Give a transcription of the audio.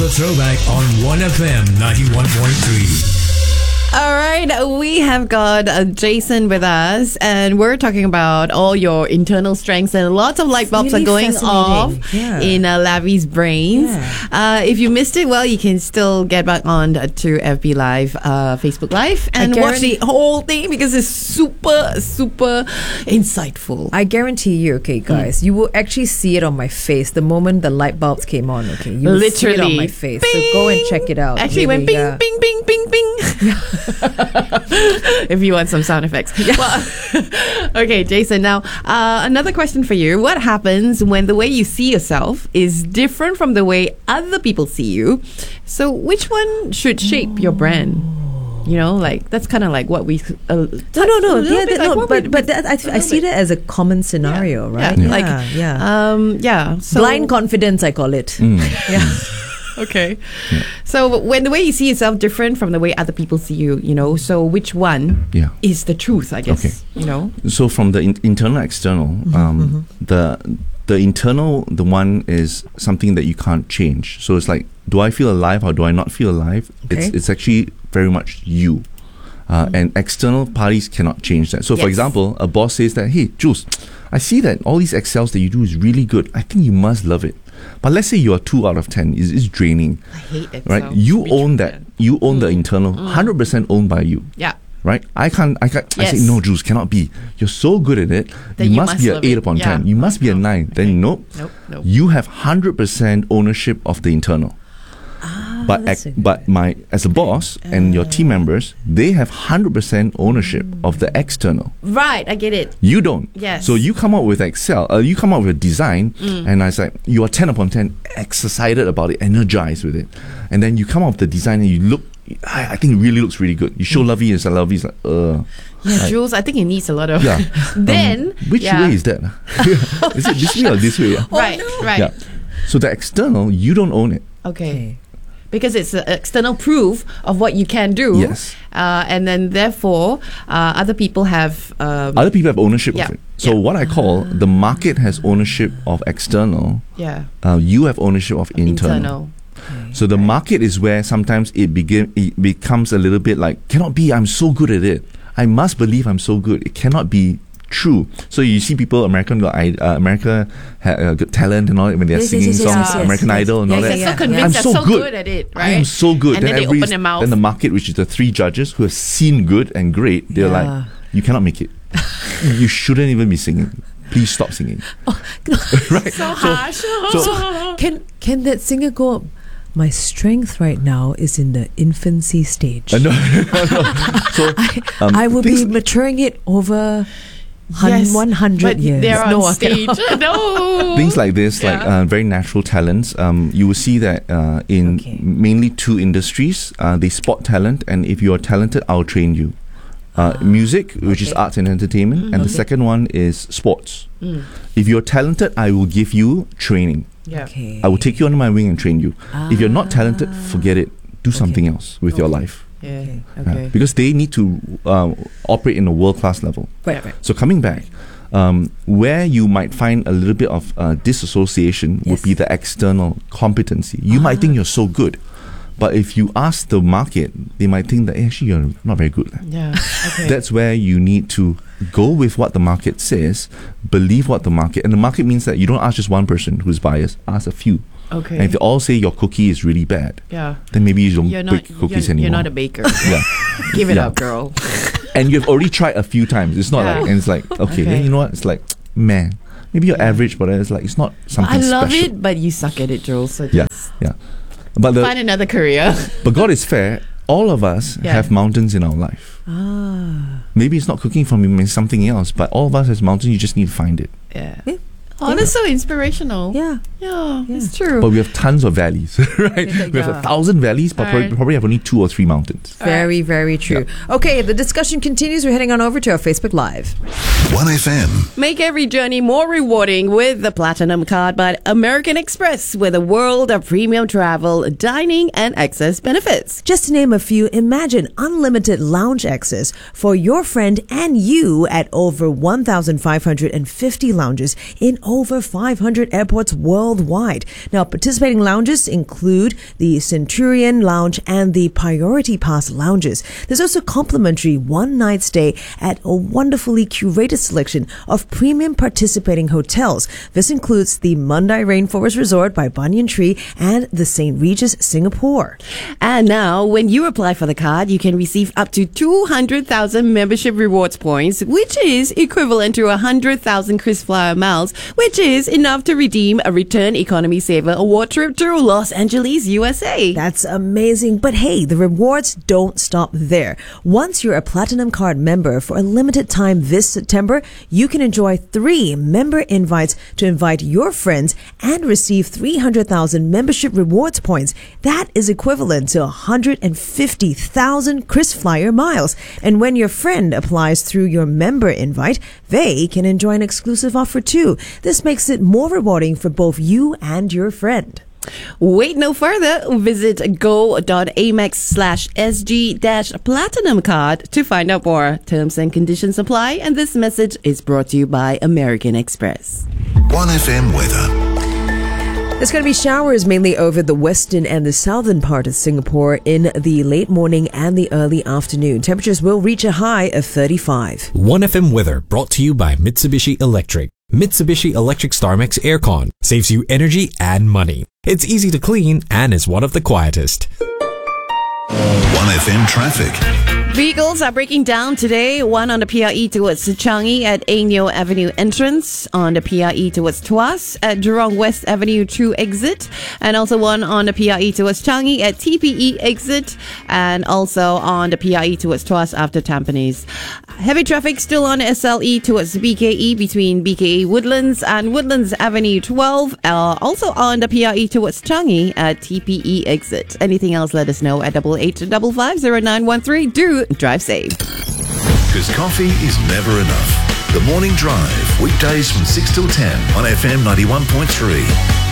The Throwback on 1FM 91.3. All right, we have got Jason with us, and we're talking about all your internal strengths, and lots of light bulbs really are going off in Lavi's brains. If you missed it, well, you can still get back on to FB Live, Facebook Live, and watch the whole thing because it's super, super insightful. I guarantee you, okay, guys, you will actually see it on my face the moment the light bulbs came on. Okay, you will see it on my face. Bing! So go and check it out. Actually, went bing, bing, bing, bing, bing. If you want some sound effects. Well, okay, Jason, now another question for you. What happens when the way you see yourself is different from the way other people see you? So which one should shape your brand? You know, like that's kind of like what we No. I see that as a common scenario, right? So blind confidence, I call it. Okay. So when the way you see yourself different from the way other people see you, you know, so which one is the truth, I guess, Okay. you know? So from the internal, external, the internal, the one is something that you can't change. So it's like, do I feel alive or do I not feel alive? Okay. It's actually very much you. And external parties cannot change that. So for example, a boss says that, hey, Jules, I see that all these Excels that you do is really good. I think you must love it. But let's say you are 2 out of 10. It's draining. I hate Excel. Right? You own that. You own the internal, 100% owned by you. Yeah. Right? I say, no, Jules, cannot be. You're so good at it. Then you must be an 8 upon 10. You must be a 9. Then nope. You have 100% ownership of the internal. But as a boss and your team members, they have 100% ownership of the external. Right, I get it. You don't. Yes. So you come up with Excel, you come up with a design, and I say, you are 10 upon 10, excited about it, energized with it. And then you come up with the design and you look, I think it really looks really good. You show Lovey, and Lovey's like, Yeah, Jules, I think it needs a lot of... Then... which way is that? Is it this way or this way? Right. Yeah. So the external, you don't own it. Okay. Because it's an external proof of what you can do. Yes. And then therefore, other people have... other people have ownership of it. So what I call the market has ownership of external. Yeah. You have ownership of internal. Okay. So the market is where sometimes it becomes a little bit like, cannot be, I'm so good at it. I must believe I'm so good. It cannot be true. So you see people, America have good talent and all that when they're singing songs, American Idol and all that. They're so convinced they're so good at it, right? I am so good. And then they open their mouth. Then the market, which is the 3 judges who have seen good and great, they're like, you cannot make it. You shouldn't even be singing. Please stop singing. Right? So harsh. So can that singer go, my strength right now is in the infancy stage. No. So I will be maturing it over 100 years. They're on stage. No. Things like this, like very natural talents. You will see that in mainly 2 industries, they spot talent, and if you are talented, I'll train you. Music, which is arts and entertainment, and the second one is sports. If you're talented, I will give you training. Yeah. Okay. I will take you under my wing and train you. If you're not talented, forget it. Do something else with your life. Yeah. Okay. Because they need to operate in a world-class level. Right. So coming back, where you might find a little bit of disassociation would be the external competency. You might think you're so good, but if you ask the market, they might think that actually you're not very good. Yeah. Okay. That's where you need to go with what the market says, believe what the market, and the market means that you don't ask just one person who's biased, ask a few. Okay. And if they all say your cookie is really bad, then maybe you don't bake cookies anymore. You're not a baker. Yeah. Give it up, girl. And you've already tried a few times. It's not like, and it's like, okay, then you know what? It's like, man, maybe you're average, but it's like, it's not something special. I love it, but you suck at it, Jules. So Yeah. But find another career. But God is fair. All of us have mountains in our life. Maybe it's not cooking for me, maybe it's something else, but all of us has mountains, you just need to find it. Yeah. Oh, that's so inspirational. Yeah, it's true. But we have tons of valleys, right? We have 1,000 valleys, but probably have only 2 or 3 mountains. Very, very true. Okay, the discussion continues. We're heading on over to our Facebook Live. 1FM. Make every journey more rewarding with the Platinum Card by American Express, with a world of premium travel, dining, and excess benefits. Just to name a few, imagine unlimited lounge access for your friend and you at over 1,550 lounges in over 500 airports worldwide. Now, participating lounges include the Centurion Lounge and the Priority Pass lounges. There's also complimentary one-night stay at a wonderfully curated selection of premium participating hotels. This includes the Mandai Rainforest Resort by Banyan Tree and the St. Regis Singapore. And now, when you apply for the card, you can receive up to 200,000 membership rewards points, which is equivalent to 100,000 KrisFlyer miles, which is enough to redeem a Return Economy Saver award trip to Los Angeles, USA. That's amazing. But hey, the rewards don't stop there. Once you're a Platinum Card member for a limited time this September, you can enjoy 3 member invites to invite your friends and receive 300,000 membership rewards points. That is equivalent to 150,000 KrisFlyer miles. And when your friend applies through your member invite, they can enjoy an exclusive offer too. This makes it more rewarding for both you and your friend. Wait no further. Visit go.amex/SG-Platinum card to find out more. Terms and conditions apply, and this message is brought to you by American Express. 1FM weather. There's going to be showers mainly over the western and the southern part of Singapore in the late morning and the early afternoon. Temperatures will reach a high of 35. 1FM weather brought to you by Mitsubishi Electric. Mitsubishi Electric StarMax Aircon saves you energy and money. It's easy to clean and is one of the quietest. 1FM traffic. Vehicles are breaking down today. One on the PRE towards Changi at Aineo Avenue entrance, on the PRE towards Tuas at Jurong West Avenue 2 exit, and also one on the PRE towards Changi at TPE exit, and also on the PRE towards Tuas after Tampines. Heavy traffic still on SLE towards BKE between BKE Woodlands and Woodlands Avenue 12, also on the PRE towards Changi at TPE exit. Anything else, let us know at 8855500913. Do drive safe. Because coffee is never enough. The Morning Drive, weekdays from 6 till 10 on FM 91.3.